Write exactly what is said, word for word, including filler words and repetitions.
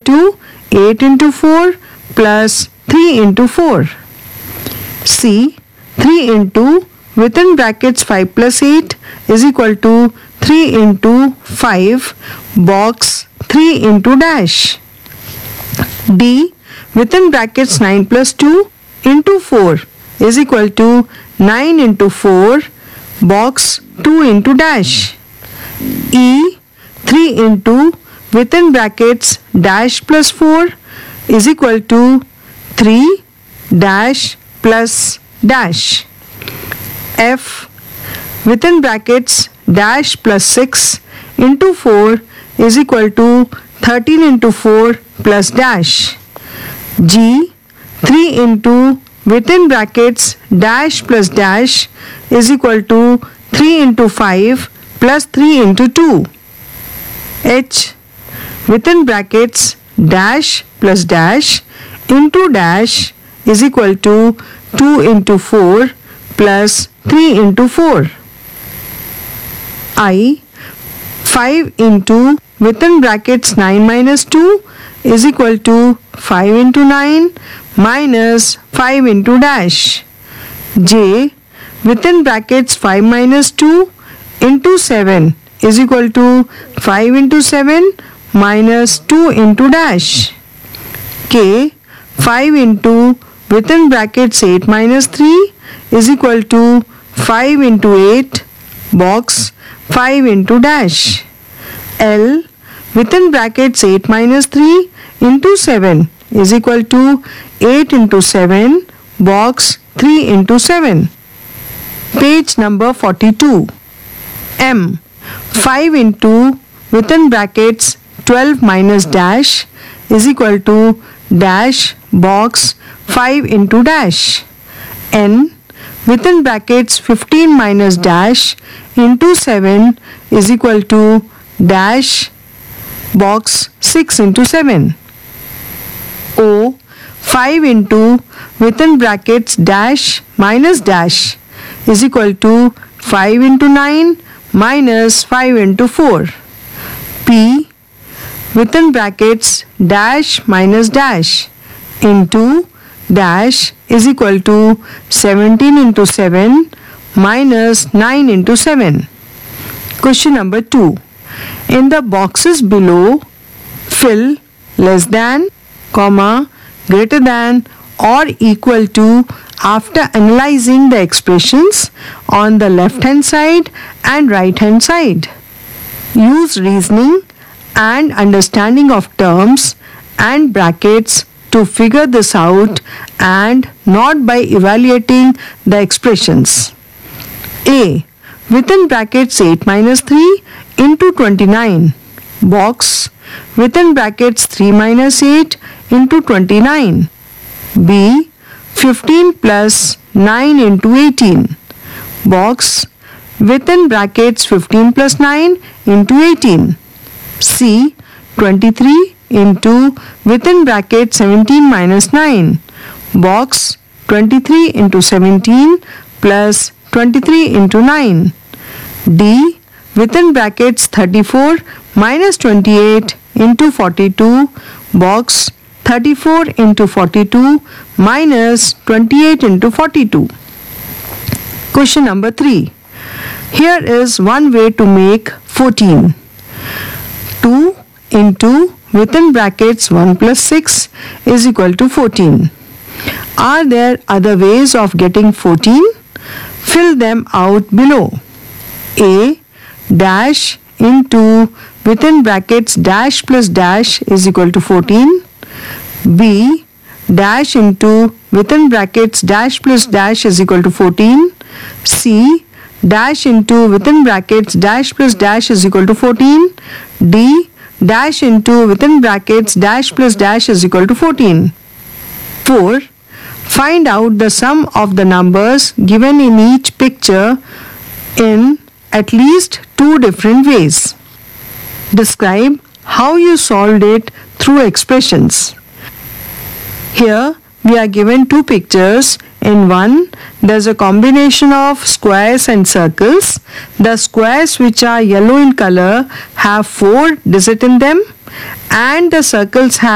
to eight into four plus three into four. C. three into within brackets five plus eight is equal to three into five box three into dash. D. Within brackets nine plus two into four is equal to nine into four box two into dash. E. three into within brackets dash plus four is equal to three dash plus dash. F. Within brackets dash plus six into four is equal to thirteen into four plus dash. G. three into within brackets dash plus dash is equal to three into five plus three into two. H. Within brackets dash plus dash into dash is equal to two into four plus three into four. I. five into within brackets nine minus two is equal to five into nine minus five into dash. J. Within brackets five minus two into seven is equal to five into seven minus two into dash. K. five into within brackets eight minus three is equal to five into eight box five into dash. L. Within brackets eight minus three into seven is equal to eight into seven box three into seven. Page number forty-two. M. five into within brackets twelve minus dash is equal to dash box five into dash. N. Within brackets fifteen minus dash into seven is equal to dash box six into seven. O. five into within brackets dash minus dash is equal to five into nine minus five into four. P. Within brackets dash minus dash into dash is equal to seventeen into seven minus nine into seven. Question number two. In the boxes below, fill less than, comma, greater than or equal to after analyzing the expressions on the left hand side and right hand side. Use reasoning and understanding of terms and brackets to figure this out and not by evaluating the expressions. A. Within brackets eight minus three into twenty-nine box within brackets three minus eight into twenty-nine. B. fifteen plus nine into eighteen box within brackets fifteen plus nine into eighteen. C. twenty-three into within bracket seventeen minus nine box twenty-three into seventeen plus twenty-three into nine. D. Within brackets thirty-four minus twenty-eight into forty-two box thirty-four into forty-two minus twenty-eight into forty-two. Question number three. Here is one way to make fourteen. two into within brackets one plus six is equal to fourteen. Are there other ways of getting fourteen? Fill them out below. A. Dash into within brackets dash plus dash is equal to fourteen. B. Dash into within brackets dash plus dash is equal to fourteen. C. Dash into within brackets dash plus dash is equal to fourteen. D. Dash into within brackets dash plus dash is equal to fourteen. four. Find out the sum of the numbers given in each picture in at least two different ways. Describe how you solved it through expressions. Here we are given two pictures. In one, there is a combination of squares and circles. The squares, which are yellow in color, have four digits in them, and the circles have